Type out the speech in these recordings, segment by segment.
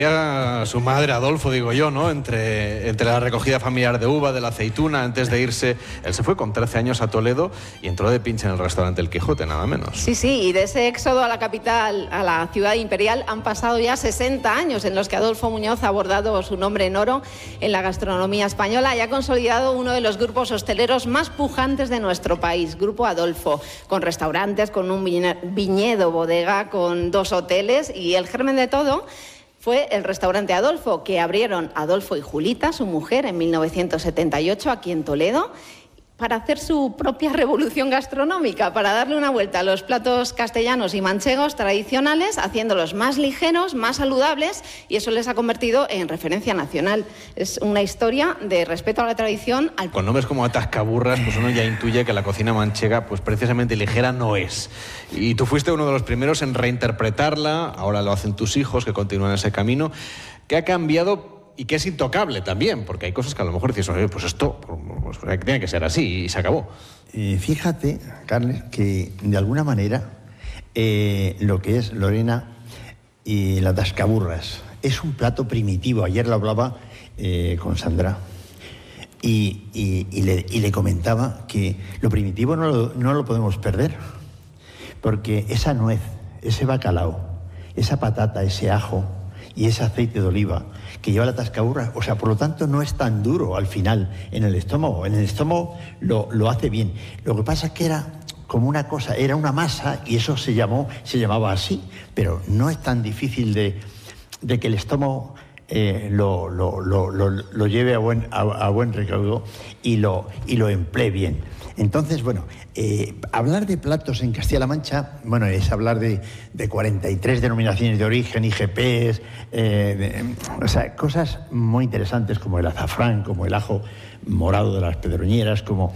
A su madre, Adolfo, digo yo, ¿no? Entre la recogida familiar de uva, de la aceituna, antes de irse. Él se fue con 13 años a Toledo y entró de pinche en el restaurante El Quijote, nada menos. Sí, y de ese éxodo a la capital, a la ciudad imperial, han pasado ya 60 años en los que Adolfo Muñoz ha bordado su nombre en oro en la gastronomía española y ha consolidado uno de los grupos hosteleros más pujantes de nuestro país, Grupo Adolfo, con restaurantes, con un viñedo, bodega, con 2 hoteles, y el germen de todo fue el restaurante Adolfo, que abrieron Adolfo y Julita, su mujer, en 1978 aquí en Toledo, para hacer su propia revolución gastronómica, para darle una vuelta a los platos castellanos y manchegos tradicionales, haciéndolos más ligeros, más saludables, y eso les ha convertido en referencia nacional. Es una historia de respeto a la tradición. Con nombres como Atascaburras, pues uno ya intuye que la cocina manchega, pues precisamente ligera no es. Y tú fuiste uno de los primeros en reinterpretarla, ahora lo hacen tus hijos, que continúan ese camino. ¿Qué ha cambiado? Y que es intocable también, porque hay cosas que a lo mejor dices, oye, pues esto pues tiene que ser así y se acabó. Fíjate, Carles, que de alguna manera lo que es Lorena y las Atascaburras es un plato primitivo. Ayer lo hablaba con Sandra y le comentaba que lo primitivo no lo podemos perder, porque esa nuez, ese bacalao, esa patata, ese ajo y ese aceite de oliva que lleva la atascaburra, o sea, por lo tanto no es tan duro al final en el estómago. En el estómago lo hace bien. Lo que pasa es que era como una cosa, era una masa y eso se llamaba así, pero no es tan difícil de que el estómago lo lleve a buen recaudo y lo emplee bien. Entonces, bueno, hablar de platos en Castilla-La Mancha, bueno, es hablar de 43 denominaciones de origen, IGPs, o sea, cosas muy interesantes como el azafrán, como el ajo morado de las pedroñeras, como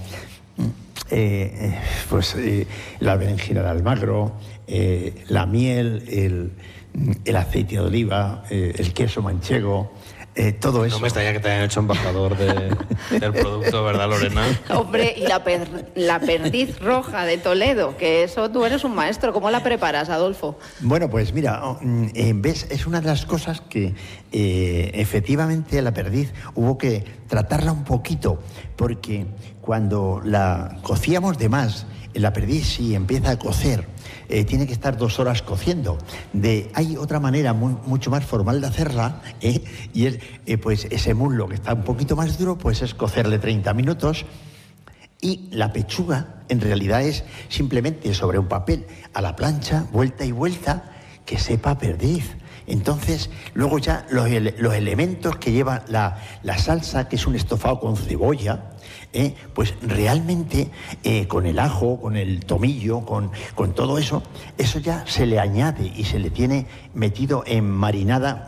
la berenjena de Almagro, la miel, el aceite de oliva, el queso manchego. Todo eso. No me extraña que te hayan hecho embajador del producto, ¿verdad, Lorena? Hombre, y la perdiz roja de Toledo, que eso tú eres un maestro. ¿Cómo la preparas, Adolfo? Bueno, pues mira, ves, es una de las cosas que efectivamente la perdiz hubo que tratarla un poquito, porque cuando la cocíamos de más, la perdiz si empieza a cocer, tiene que estar 2 horas cociendo. Hay otra manera mucho más formal de hacerla, y es pues ese muslo que está un poquito más duro, pues es cocerle 30 minutos. Y la pechuga en realidad es simplemente sobre un papel a la plancha, vuelta y vuelta, que sepa a perdiz. Entonces, luego ya los elementos que lleva la salsa, que es un estofado con cebolla, pues realmente con el ajo, con el tomillo, con todo eso ya se le añade y se le tiene metido en marinada,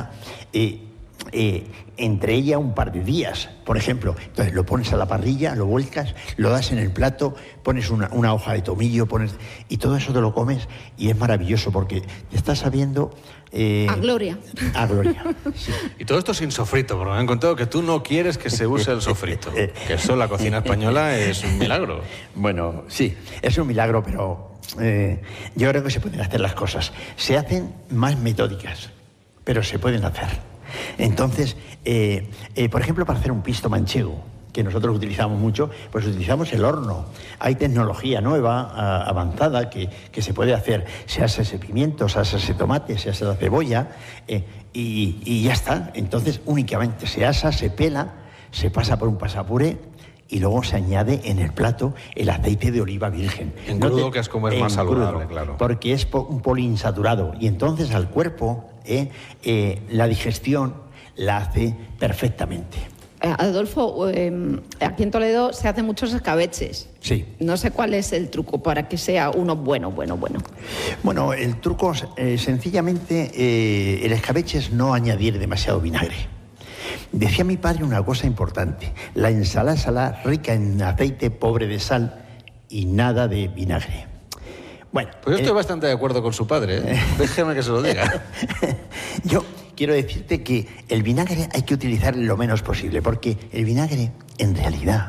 entre ella un par de días, por ejemplo. Entonces lo pones a la parrilla, lo vuelcas, lo das en el plato, pones una hoja de tomillo, y todo eso te lo comes y es maravilloso porque te estás sabiendo... a gloria. A gloria, sí. Y todo esto sin sofrito, porque me han contado que tú no quieres que se use el sofrito, que eso en la cocina española es un milagro. Bueno, sí, es un milagro, pero yo creo que se pueden hacer las cosas. Se hacen más metódicas, pero se pueden hacer. Entonces, por ejemplo, para hacer un pisto manchego, que nosotros utilizamos mucho, pues utilizamos el horno. Hay tecnología nueva, avanzada, que se puede hacer. Se hace ese pimiento, se hace ese tomate, se hace la cebolla, y ya está. Entonces, únicamente se asa, se pela, se pasa por un pasapuré, y luego se añade en el plato el aceite de oliva virgen. En crudo, que es como es más saludable, claro. Porque es un poliinsaturado. Y entonces al cuerpo la digestión la hace perfectamente. Adolfo, aquí en Toledo se hacen muchos escabeches. Sí. No sé cuál es el truco para que sea uno bueno. Bueno, el truco sencillamente, el escabeche es no añadir demasiado vinagre. Decía mi padre una cosa importante: la ensalada salada rica en aceite, pobre de sal y nada de vinagre. Bueno, pues yo estoy bastante de acuerdo con su padre, Déjeme que se lo diga. Yo quiero decirte que el vinagre hay que utilizar lo menos posible, porque el vinagre, en realidad,